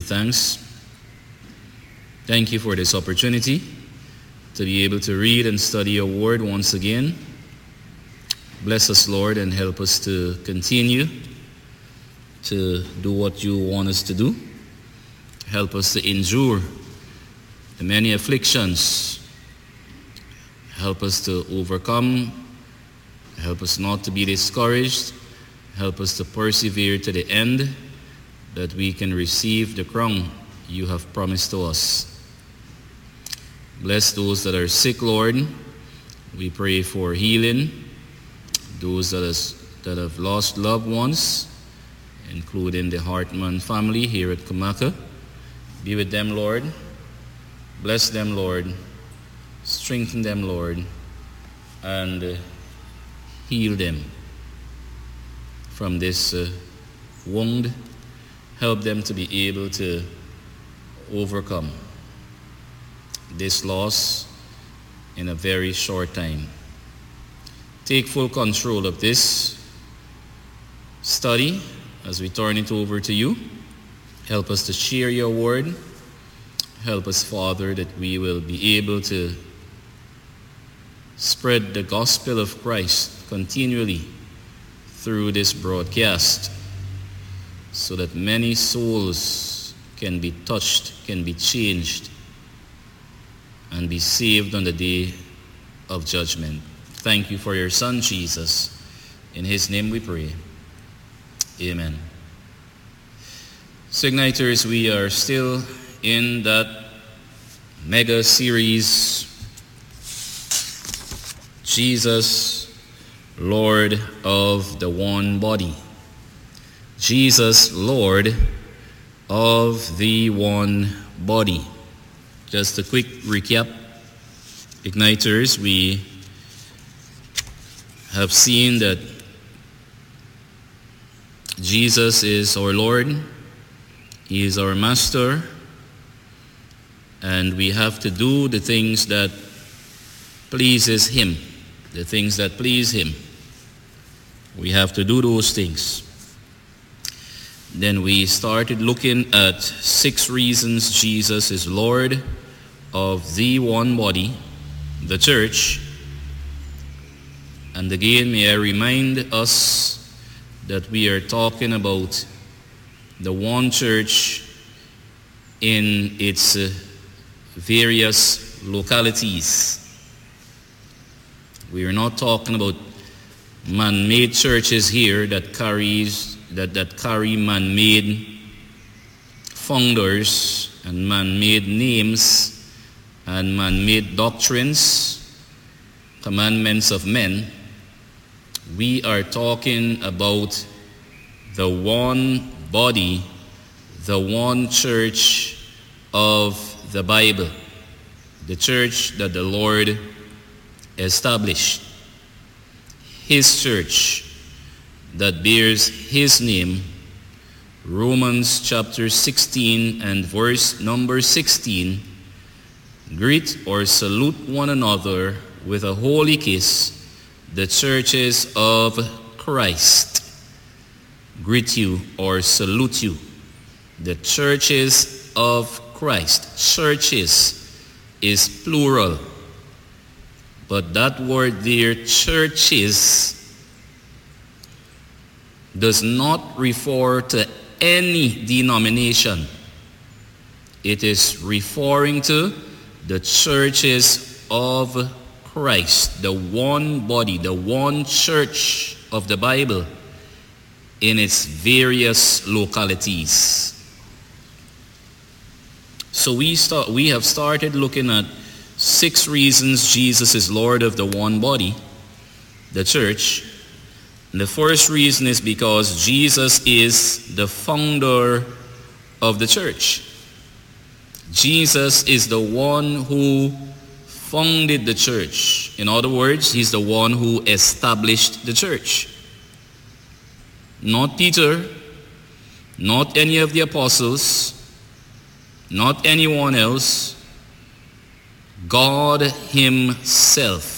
thanks. Thank you for this opportunity to be able to read and study your word once again. Bless us, Lord, and help us to continue to do what you want us to do. Help us to endure the many afflictions. Help us to overcome. Help us not to be discouraged. Help us to persevere to the end, that we can receive the crown you have promised to us. Bless those that are sick, Lord. We pray for healing. Those that have lost loved ones, including the Hartman family here at Kumaka. Be with them, Lord. Bless them, Lord. Strengthen them, Lord. And heal them from this wound. Help them to be able to overcome this loss in a very short time. Take full control of this study as we turn it over to you. Help us to share your word. Help us, Father, that we will be able to spread the gospel of Christ continually through this broadcast, so that many souls can be touched, can be changed, and be saved on the day of judgment. Thank you for your Son, Jesus. In his name we pray. Amen. So, Igniters, we are still in that mega series, Jesus, Lord of the one body. Jesus, Lord of the one body. Just a quick recap. Igniters, we have seen that Jesus is our Lord. He is our Master. And we have to do the things that pleases him. The things that please him. We have to do those things. Then we started looking at 6 reasons Jesus is Lord of the one body, the church. And again, may I remind us that we are talking about the one church in its various localities. We are not talking about man-made churches here that carry man-made founders and man-made names and man-made doctrines, commandments of men. We are talking about the one body, the one church of the Bible, the church that the Lord established, his church that bears his name. Romans chapter 16 and verse number 16, greet or salute one another with a holy kiss. The churches of Christ greet you or salute you. The churches of Christ. Churches is plural. But that word there, churches, does not refer to any denomination. It is referring to the churches of Christ, the one body, the one church of the Bible in its various localities. So we have started looking at 6 reasons Jesus is Lord of the one body, the church. And the first reason is because Jesus is the founder of the church. Jesus is the one who founded the church. In other words, he's the one who established the church. Not Peter, not any of the apostles, not anyone else. God himself.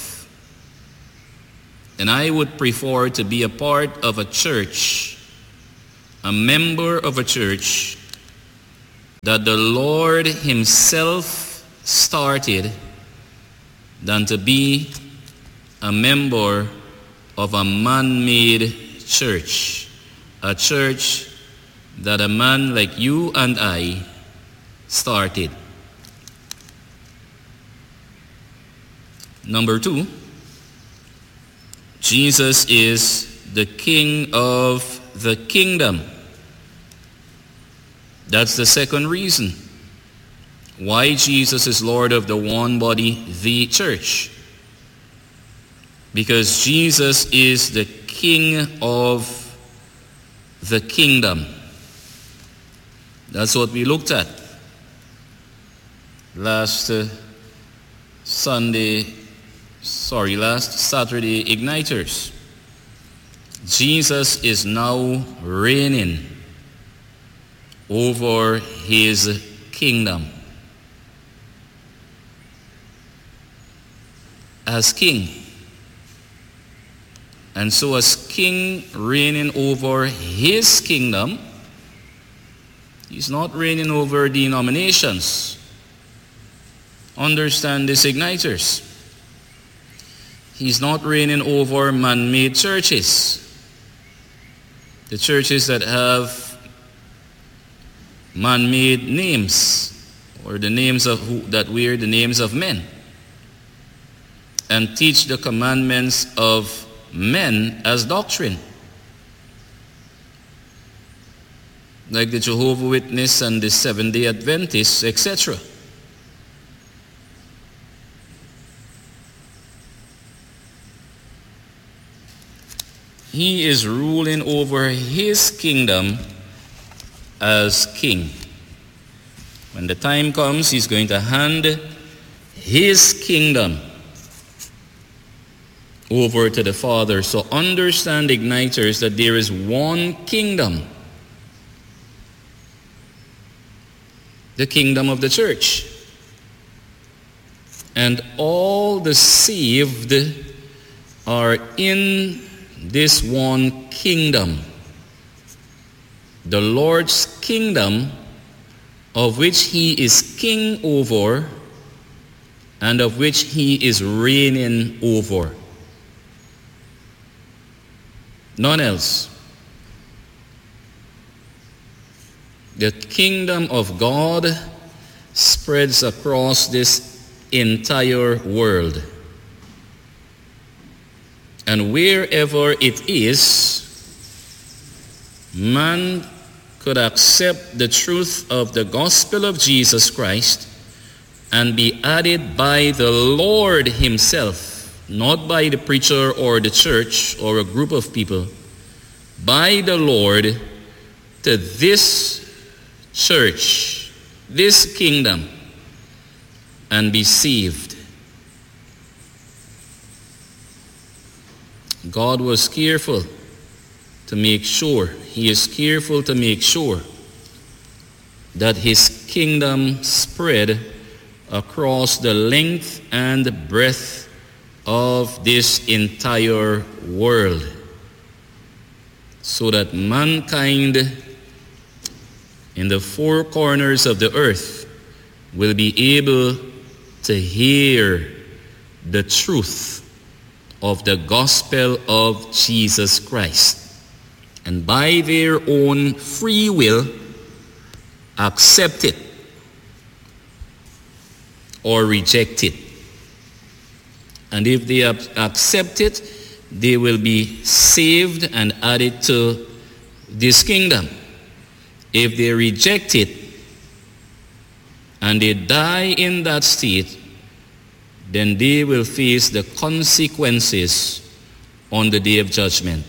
And I would prefer to be a part of a church, a member of a church that the Lord himself started than to be a member of a man-made church, a church that a man like you and I started. Number 2, Jesus is the King of the kingdom. That's the second reason why Jesus is Lord of the one body, the church. Because Jesus is the King of the kingdom. That's what we looked at last Saturday Igniters. Jesus is now reigning over his kingdom as king. And so as king reigning over his kingdom, he's not reigning over denominations. Understand this, Igniters. He's not reigning over man-made churches. The churches that have man-made names, or the names of that wear the names of men, and teach the commandments of men as doctrine, like the Jehovah's Witness and the Seventh-day Adventists, etc. He is ruling over his kingdom as king. When the time comes, he's going to hand his kingdom over to the Father. So understand, Igniters, that there is one kingdom. The kingdom of the church. And all the saved are in this one kingdom. The Lord's kingdom, of which he is king over and of which he is reigning over. None else. The kingdom of God spreads across this entire world. And wherever it is, man could accept the truth of the gospel of Jesus Christ and be added by the Lord himself, not by the preacher or the church or a group of people, by the Lord to this church, this kingdom, and be saved. God was careful to make sure, he is careful to make sure that his kingdom spread across the length and breadth of this entire world, so that mankind in the four corners of the earth will be able to hear the truth of the gospel of Jesus Christ, and by their own free will accept it or reject it. And if they accept it, they will be saved and added to this kingdom. If they reject it and they die in that state, then they will face the consequences on the day of judgment.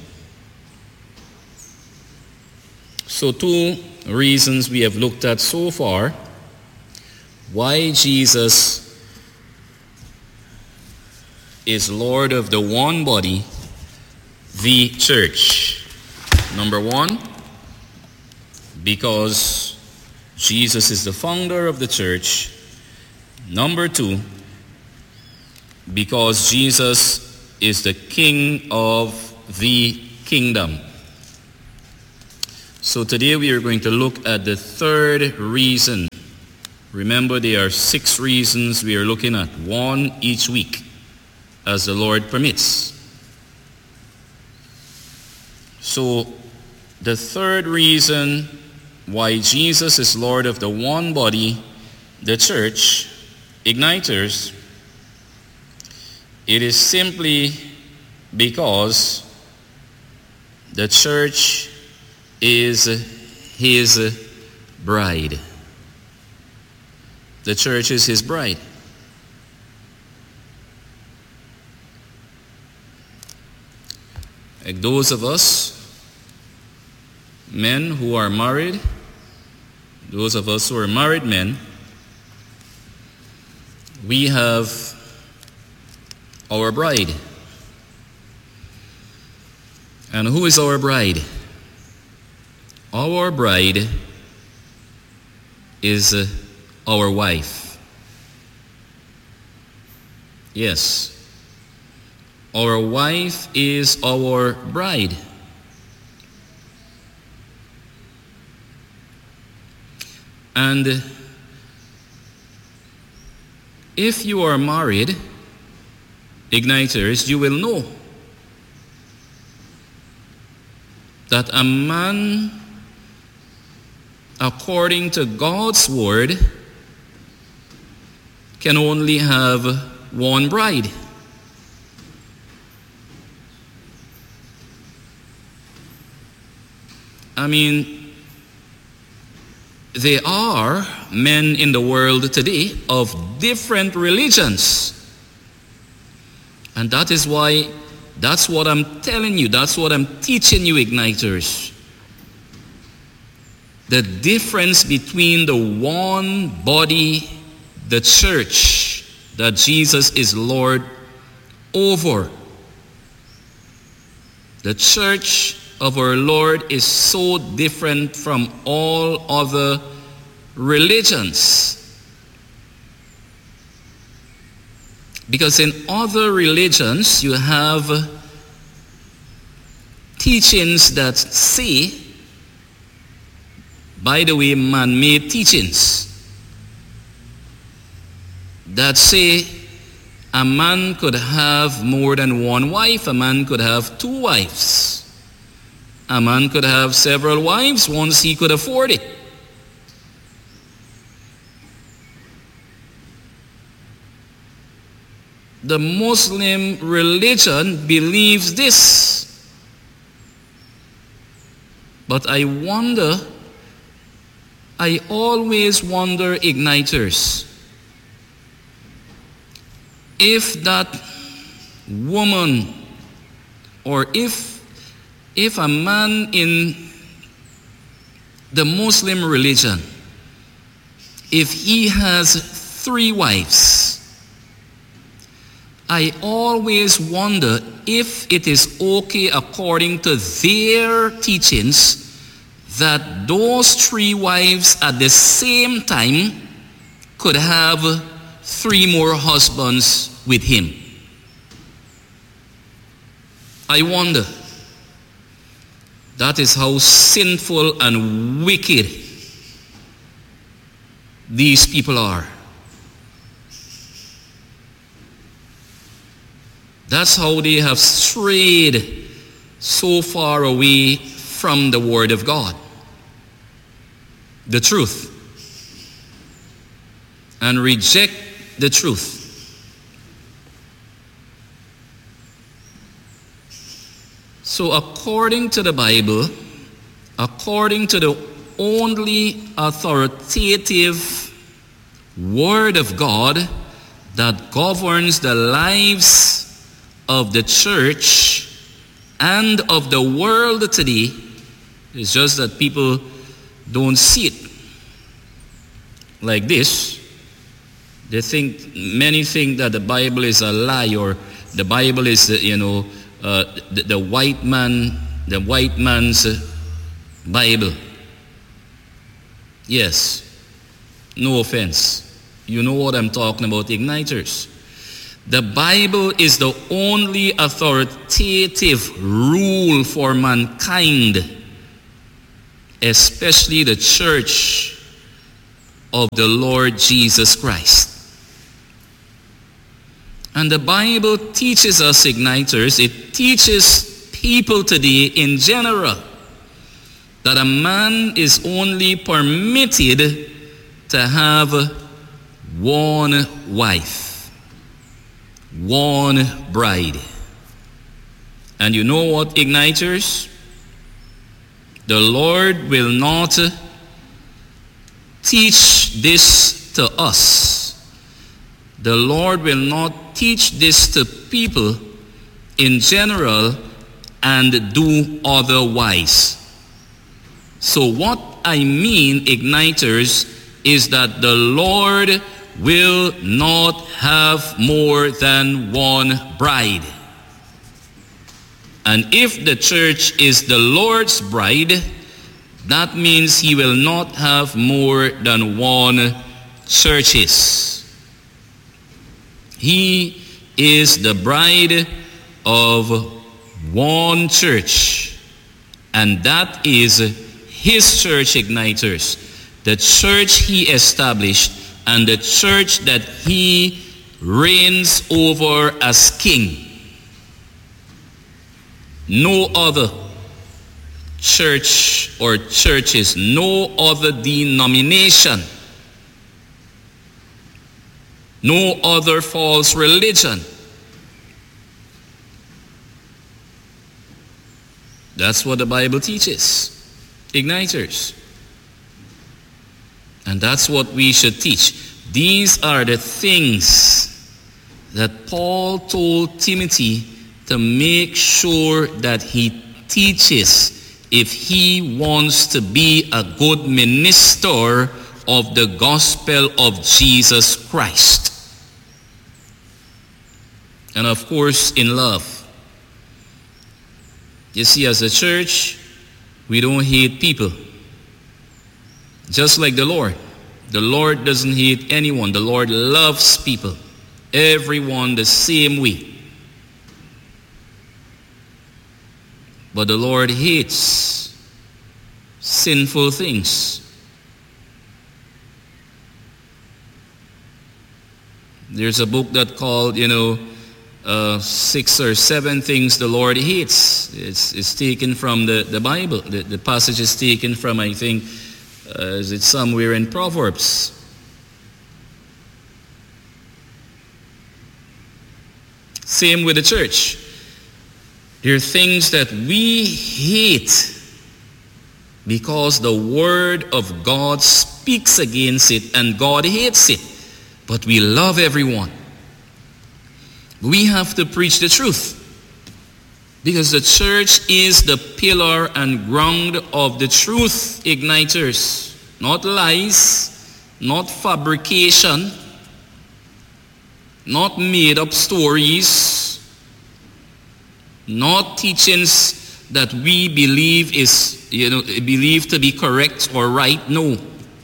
So 2 reasons we have looked at so far why Jesus is Lord of the one body, the church. Number 1, because Jesus is the founder of the church. Number 2, because Jesus is the King of the kingdom. So today we are going to look at the third reason. Remember, there are 6 reasons we are looking at, 1 each week, as the Lord permits. So the third reason why Jesus is Lord of the one body, the church, Igniters, it is simply because the church is his bride. The church is his bride. Like those of us, men who are married, those of us who are married men, we have our bride. And who is our bride? Our bride is our wife. Yes. Our wife is our bride. And if you are married, Igniters, you will know that a man, according to God's word, can only have one bride. I mean, there are men in the world today of different religions. And that is why, that's what I'm telling you, that's what I'm teaching you, Igniters. The difference between the one body, the church, that Jesus is Lord over. The church of our Lord is so different from all other religions. Because in other religions, you have teachings that say, by the way, man-made teachings, that say a man could have more than one wife, a man could have 2 wives. A man could have several wives once he could afford it. The Muslim religion believes this. But I always wonder, Igniters, if that woman, or if a man in the Muslim religion, if he has 3 wives, I always wonder if it is okay according to their teachings that those 3 wives at the same time could have 3 more husbands with him. I wonder. That is how sinful and wicked these people are. That's how they have strayed so far away from the Word of God, the truth, and reject the truth. So according to the Bible, according to the only authoritative Word of God that governs the lives of the church and of the world today, it's just that people don't see it like this. Many think that the Bible is a lie, or the Bible is, the white man's Bible. Yes, no offense. You know what I'm talking about, Igniters. The Bible is the only authoritative rule for mankind especially the church of the Lord Jesus Christ. And the Bible teaches us, igniters, it teaches people today in general that a man is only permitted to have one wife, one bride. And you know what, igniters? The Lord will not teach this to us. The Lord will not teach this to people in general and do otherwise. So what I mean, igniters, is that the Lord will not have more than one bride. And if the church is the Lord's bride, that means he will not have more than one churches. He is the bride of one church, and that is his church, igniters, the church he established and the church that he reigns over as king. No other church or churches, no other denomination, no other false religion. That's what the Bible teaches, igniters. And that's what we should teach. These are the things that Paul told Timothy to make sure that he teaches if he wants to be a good minister of the gospel of Jesus Christ. And of course, in love. You see, as a church, we don't hate people. Just like the Lord. The Lord doesn't hate anyone. The Lord loves people. Everyone the same way. But the Lord hates sinful things. There's a book that called, 6 or 7 things the Lord hates. It's taken from the Bible. The passage is taken from, I think, is it somewhere in Proverbs? Same with the church. There are things that we hate because the Word of God speaks against it and God hates it. But we love everyone. We have to preach the truth. Because the church is the pillar and ground of the truth, igniters. Not lies, not fabrication, not made up stories, not teachings that we believe is, believed to be correct or right. No.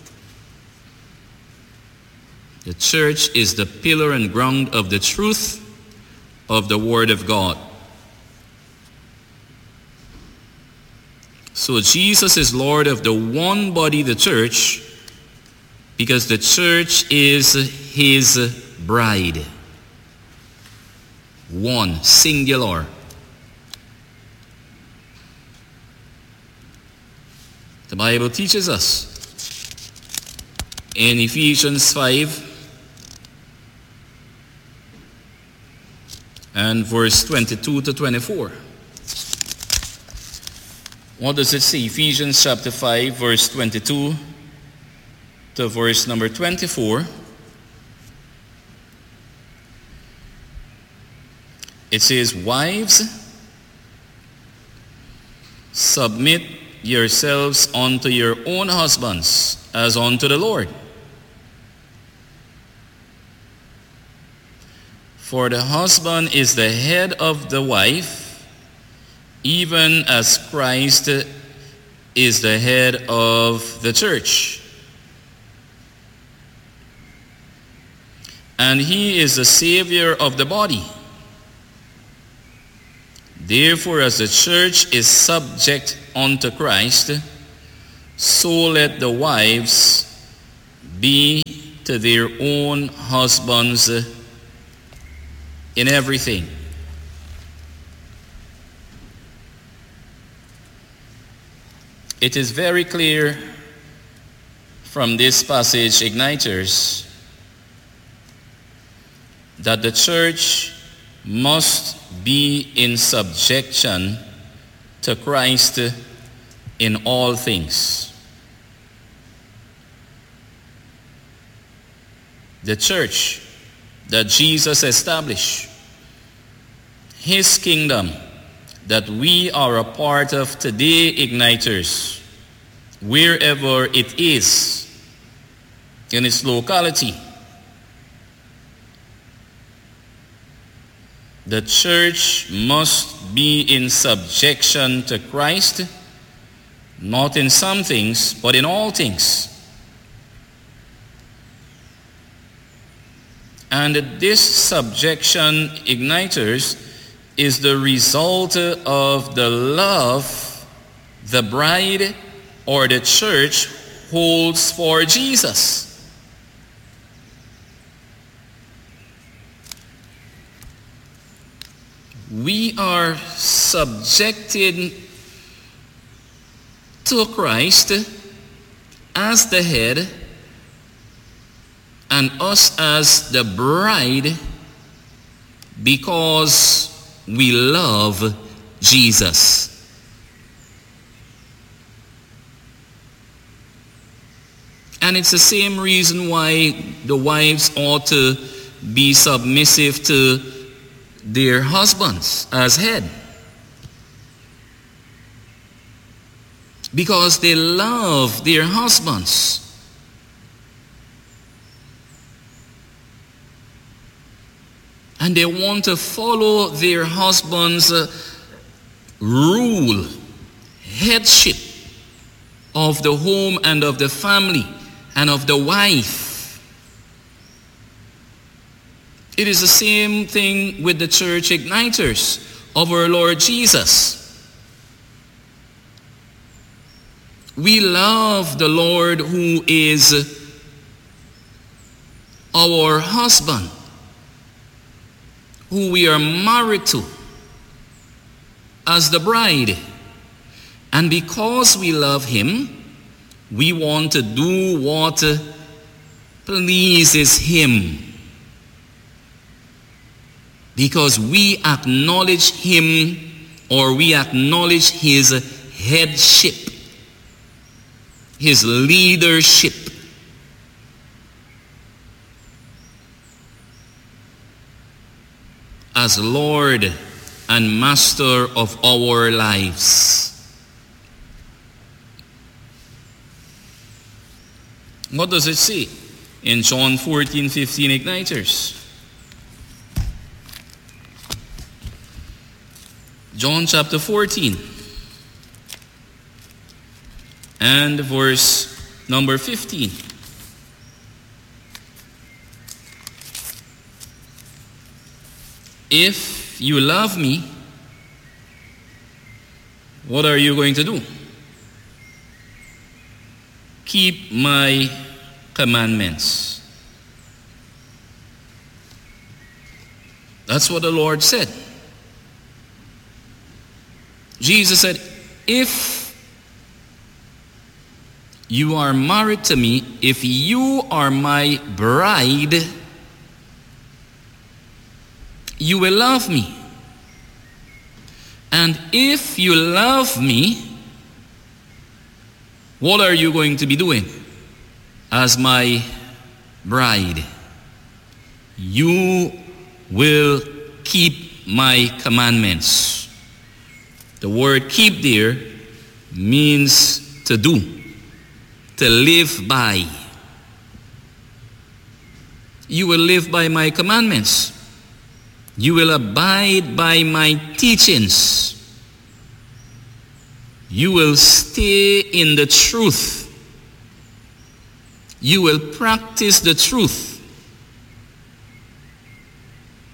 The church is the pillar and ground of the truth of the Word of God. So Jesus is Lord of the one body, the church, because the church is his bride. One, singular. The Bible teaches us in Ephesians 5 and verse 22 to 24. What does it say? Ephesians chapter 5, verse 22 to verse number 24. It says, "Wives, submit yourselves unto your own husbands, as unto the Lord. For the husband is the head of the wife, even as Christ is the head of the church. And he is the Savior of the body. Therefore, as the church is subject unto Christ, so let the wives be to their own husbands in everything. It is very clear from this passage, Igniters, that the church must be in subjection to Christ in all things. The church that Jesus established, his kingdom that we are a part of today, Igniters, wherever it is in its locality, the church must be in subjection to Christ, not in some things, but in all things. And this subjection, Igniters, is the result of the love the bride or the church holds for Jesus. We are subjected to Christ as the head and us as the bride because we love Jesus. And it's the same reason why the wives ought to be submissive to their husbands as head. Because they love their husbands. And they want to follow their husband's rule, headship of the home and of the family and of the wife. It is the same thing with the church Igniters of our Lord Jesus. We love the Lord who is our husband, who we are married to as the bride. And because we love him, we want to do what pleases him. Because we acknowledge him, or we acknowledge his headship, his leadership. As Lord and Master of our lives. What does it say in John 14:15, Igniters? John chapter 14 and verse number 15. If you love me, what are you going to do? Keep my commandments. That's what the Lord said. Jesus said, if you are married to me, if you are my bride, you will love me. And if you love me, what are you going to be doing as my bride? You will keep my commandments. The word keep there means to do, to live by. You will live by my commandments. You will abide by my teachings. You will stay in the truth. You will practice the truth.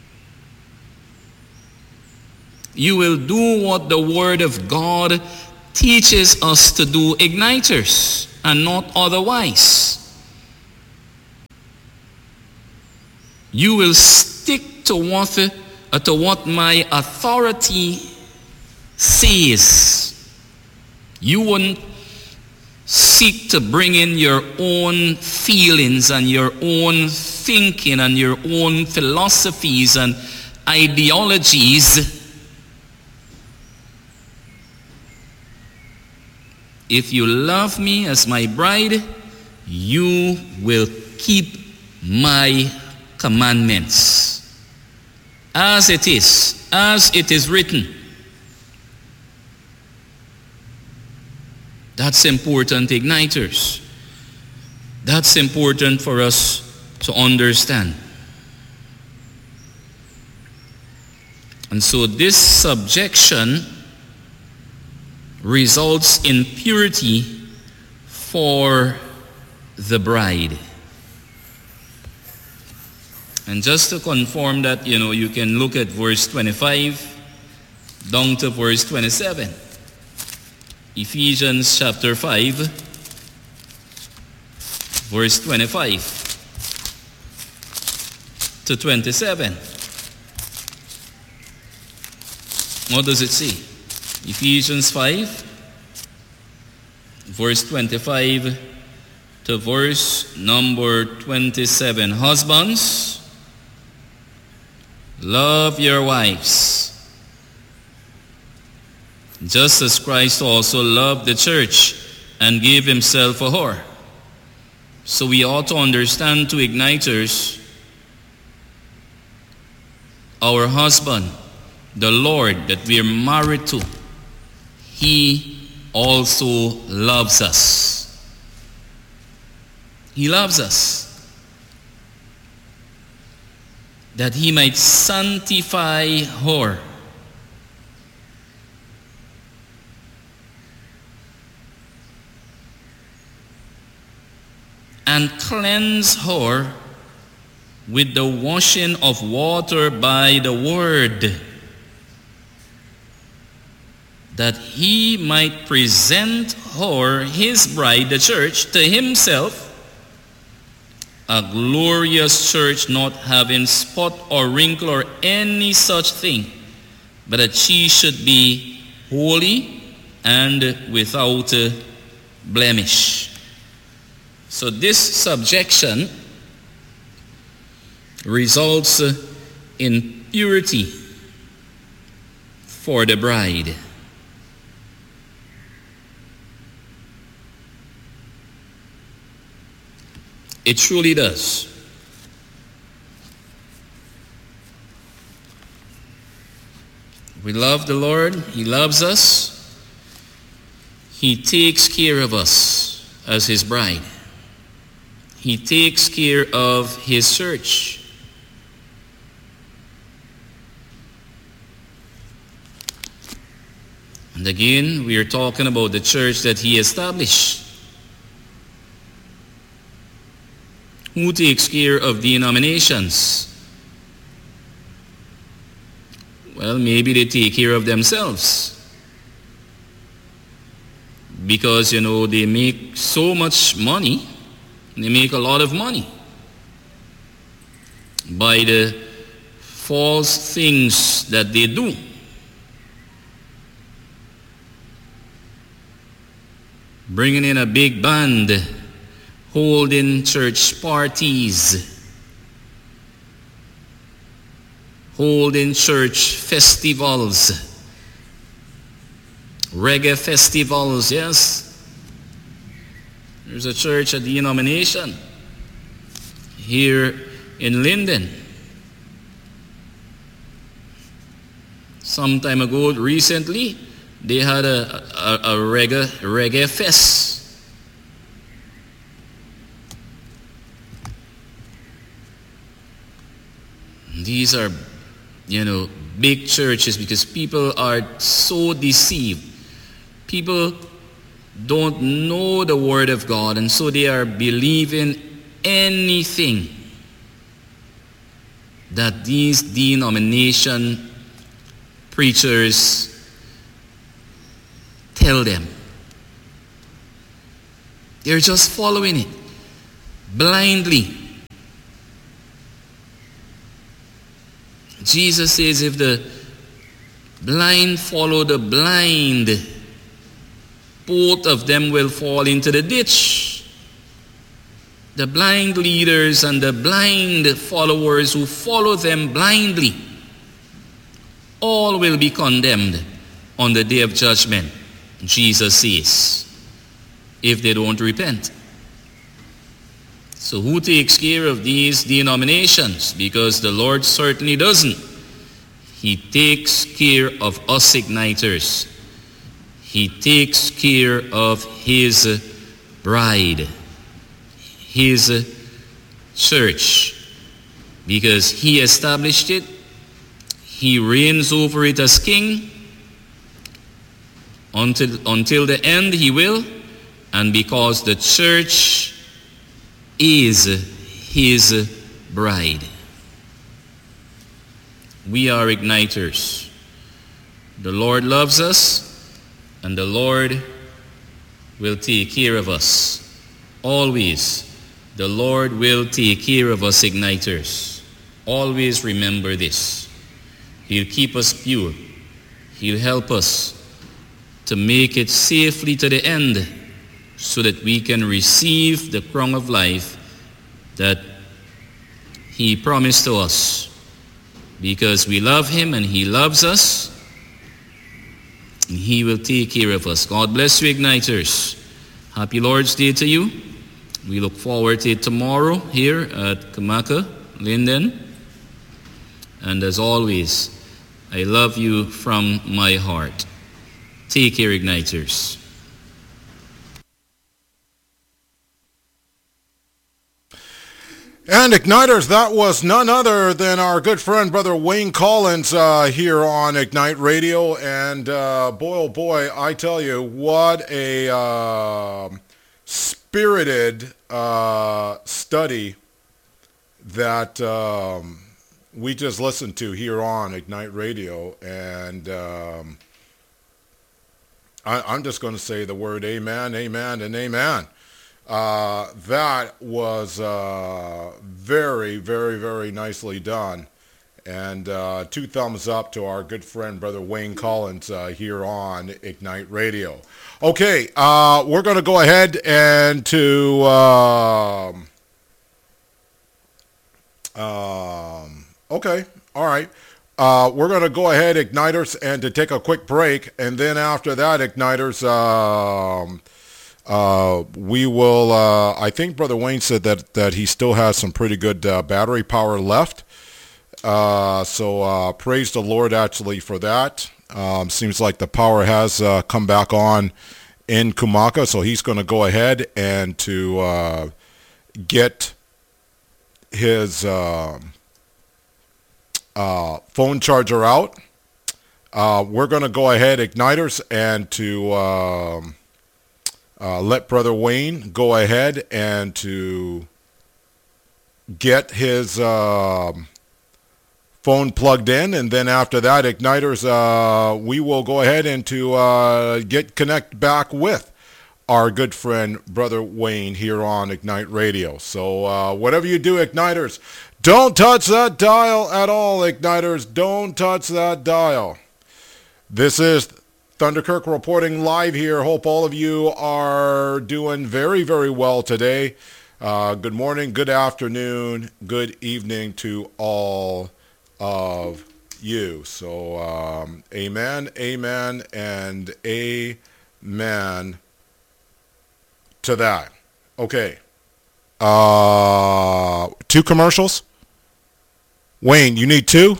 You will do what the Word of God teaches us to do igniters and not otherwise. You will stick to what my authority says. You won't seek to bring in your own feelings and your own thinking and your own philosophies and ideologies. If you love me as my bride, you will keep my commandments. As it is written. That's important, igniters. That's important for us to understand. And so this subjection results in purity for the bride. And just to confirm that, you can look at verse 25 down to verse 27. Ephesians chapter 5, verse 25 to 27. What does it say? Ephesians 5, verse 25 to verse number 27. Husbands, love your wives, just as Christ also loved the church and gave himself for her. So we ought to understand, to igniters, our husband, the Lord that we are married to, he also loves us. He loves us, that he might sanctify her. And cleanse her with the washing of water by the word, that he might present her, his bride, the church, to himself, a glorious church, not having spot or wrinkle or any such thing, but that she should be holy and without blemish. So this subjection results in purity for the bride. It truly does. We love the Lord. He loves us. He takes care of us as his bride. He takes care of his church. And again, we are talking about the church that he established. Who takes care of denominations? Well, maybe they take care of themselves. Because, they make so much money. They make a lot of money by the false things that they do. Bringing in a big band, holding church parties, holding church festivals, reggae festivals, yes. There's a church, a denomination here in Linden. Some time ago, recently, they had a reggae fest. These are, big churches because people are so deceived. People don't know the Word of God, and so they are believing anything that these denomination preachers tell them. They're just following it blindly. Jesus says if the blind follow the blind, both of them will fall into the ditch. The blind leaders and the blind followers who follow them blindly, all will be condemned on the day of judgment, Jesus says, if they don't repent. So who takes care of these denominations? Because the Lord certainly doesn't. He takes care of us igniters. He takes care of his bride, his church, because he established it. He reigns over it as king. Until the end he will. And because the church is his bride. We are igniters. The Lord loves us, and the Lord will take care of us. Always, the Lord will take care of us igniters. Always remember this. He'll keep us pure. He'll help us to make it safely to the end, so that we can receive the crown of life that he promised to us. Because we love him and he loves us, and he will take care of us. God bless you, igniters. Happy Lord's Day to you. We look forward to it tomorrow here at Kamaka, Linden. And as always, I love you from my heart. Take care, igniters. And Igniters, that was none other than our good friend, Brother Wayne Collins, here on Ignite Radio. And boy, oh boy, I tell you, what a spirited study that we just listened to here on Ignite Radio. And I'm just going to say the word amen, amen, and amen. That was very, very, very nicely done. And 2 thumbs up to our good friend, Brother Wayne Collins, here on Ignite Radio. Okay, we're going to go ahead and to... okay, all right. We're going to go ahead, Igniters, and to take a quick break. And then after that, Igniters... we will, I think Brother Wayne said that he still has some pretty good battery power left. So praise the Lord actually for that. Seems like the power has come back on in Kumaka, so he's going to go ahead and to get his phone charger out. We're going to go ahead, Igniters, and to... let Brother Wayne go ahead and to get his phone plugged in, and then after that, Igniters, we will go ahead and to connect back with our good friend Brother Wayne here on Ignite Radio. So whatever you do, Igniters, don't touch that dial at all, Igniters. Don't touch that dial. This is Thunderkirk reporting live here. Hope all of you are doing very, very well today. Good morning, good afternoon, good evening to all of you. So, amen, amen, and amen to that. Okay. 2 commercials? Wayne, you need 2?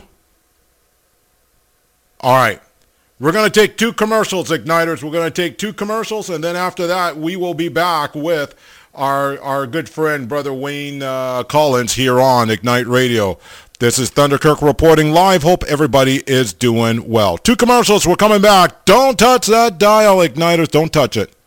All right. We're going to take 2 commercials, Igniters. We're going to take 2 commercials, and then after that, we will be back with our good friend, Brother Wayne Collins, here on Ignite Radio. This is Thunderkirk reporting live. Hope everybody is doing well. 2 commercials. We're coming back. Don't touch that dial, Igniters. Don't touch it.